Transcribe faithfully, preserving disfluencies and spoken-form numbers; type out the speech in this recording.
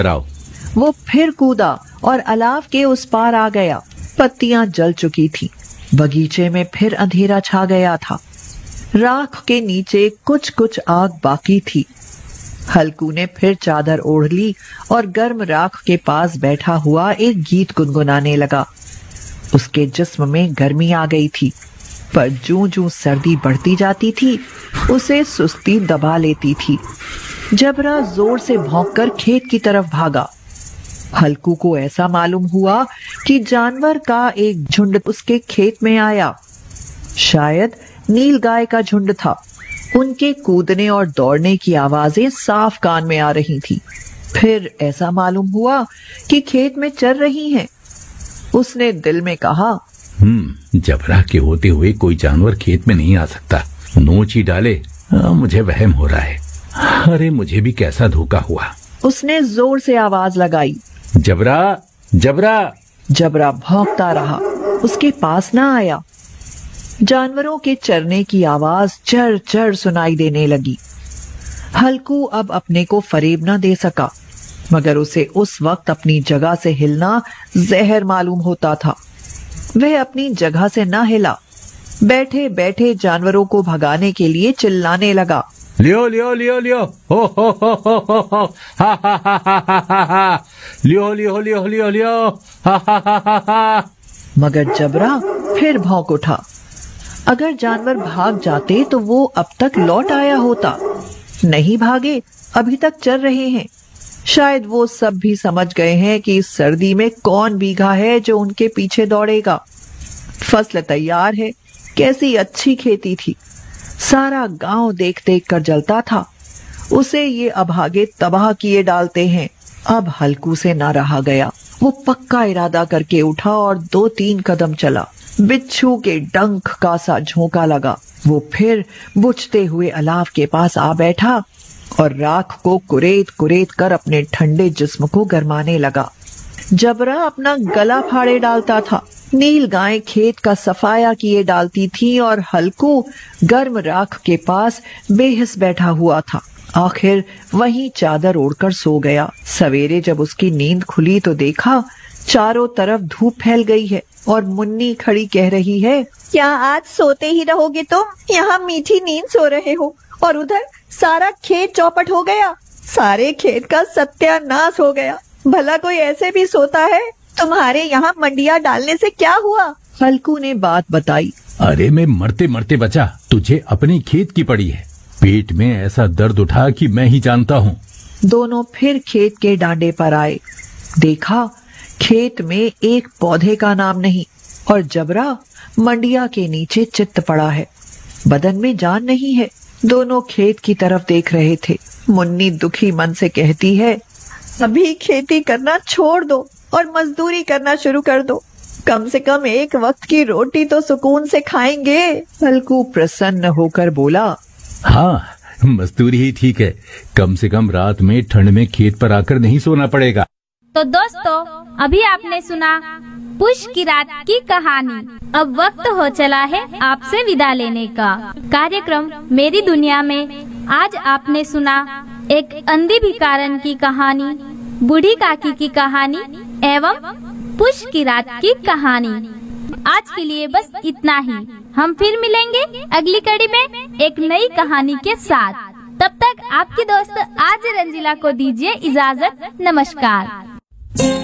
राव। वो फिर कूदा और अलाव के उस पार आ गया। पत्तियां जल चुकी थी। बगीचे में फिर अंधेरा छा गया था। राख के नीचे कुछ कुछ आग बाकी थी। हल्कू ने फिर चादर ओढ़ ली और गर्म राख के पास बैठा हुआ एक गीत गुनगुनाने लगा। उसके जिस्म में गर्मी आ गई थी, पर जूं जूं सर्दी बढ़ती जाती थी उसे सुस्ती दबा लेती थी। जबरा जोर से भौंककर खेत की तरफ भागा। हल्कू को ऐसा मालूम हुआ कि जानवर का एक झुंड उसके खेत में आया। शायद नील गाय का झुंड था। उनके कूदने और दौड़ने की आवाजें साफ कान में आ रही थी। फिर ऐसा मालूम हुआ कि खेत में चर रही हैं। उसने दिल में कहा, हम्म जबरा के होते हुए कोई जानवर खेत में नहीं आ सकता। नोच ही डाले। आ, मुझे वहम हो रहा है। अरे मुझे भी कैसा धोखा हुआ। उसने जोर से आवाज लगाई, जबरा, जबरा। जबरा भौंकता रहा, उसके पास ना आया। जानवरों के चरने की आवाज चर चर सुनाई देने लगी। हल्कू अब अपने को फरेब न दे सका, मगर उसे उस वक्त अपनी जगह से हिलना जहर मालूम होता था। वह अपनी जगह से न हिला। बैठे बैठे जानवरों को भगाने के लिए चिल्लाने लगा, लियो लियो लियो लियो हो हो हो हो हो हो हा हा हा हा हा हा लियो लियो लियो लियो लियो हा हा हा हा हा। मगर जबरा फिर भौंक उठा। अगर जानवर भाग जाते तो वो अब तक लौट आया होता। नहीं भागे, अभी तक चल रहे हैं। शायद वो सब भी समझ गए हैं कि इस सर्दी में कौन भीगा है जो उनके पीछे दौड़ेगा। फसल तैयार है। कैसी अच्छी खेती थी। सारा गांव देख देख कर जलता था। उसे ये अभागे तबाह किए डालते हैं। अब हल्कू से ना रहा गया। वो पक्का इरादा करके उठा और दो तीन कदम चला। बिच्छू के डंक का सा झोंका लगा। वो फिर बुझते हुए अलाव के पास आ बैठा और राख को कुरेद कुरेद कर अपने ठंडे जिस्म को गरमाने लगा। जबरा अपना गला फाड़े डालता था। नील गाय खेत का सफाया किए डालती थी और हल्कू गर्म राख के पास बेहिस बैठा हुआ था। आखिर वहीं चादर ओढ़कर सो गया। सवेरे जब उसकी नींद खुली तो देखा चारों तरफ धूप फैल गई है और मुन्नी खड़ी कह रही है, क्या आज सोते ही रहोगे तुम? यहाँ मीठी नींद सो रहे हो और उधर सारा खेत चौपट हो गया। सारे खेत का सत्यानाश हो गया। भला कोई ऐसे भी सोता है? तुम्हारे यहाँ मंडिया डालने से क्या हुआ? हल्कू ने बात बताई। अरे मैं मरते मरते बचा। तुझे अपनी खेत की पड़ी है। पेट में ऐसा दर्द उठा कि मैं ही जानता हूँ। दोनों फिर खेत के डांडे पर आए। देखा खेत में एक पौधे का नाम नहीं और जबरा मंडिया के नीचे चित्त पड़ा है। बदन में जान नहीं है। दोनों खेत की तरफ देख रहे थे। मुन्नी दुखी मन से कहती है, अभी खेती करना छोड़ दो और मजदूरी करना शुरू कर दो। कम से कम एक वक्त की रोटी तो सुकून से खाएंगे। हल्कू प्रसन्न होकर बोला, हाँ मजदूरी ही ठीक है। कम से कम रात में ठंड में खेत पर आकर नहीं सोना पड़ेगा। तो दोस्तों अभी आपने सुना पुष की रात की कहानी। अब वक्त हो चला है आपसे विदा लेने का। कार्यक्रम मेरी दुनिया में आज आपने सुना एक अंधी भिखारन की कहानी, बूढ़ी काकी की कहानी एवं पुष की रात की कहानी। आज के लिए बस इतना ही। हम फिर मिलेंगे अगली कड़ी में एक नई कहानी के साथ। तब तक आपकी दोस्त आज रंजीला को दीजिए इजाजत। नमस्कार।